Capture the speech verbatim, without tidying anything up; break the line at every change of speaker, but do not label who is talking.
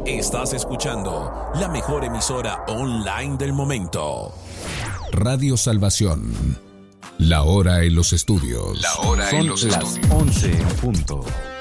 Estás escuchando la mejor emisora online del momento.
Radio Salvación. La hora en los estudios.
La hora
Son
en los
las
estudios.
once en punto.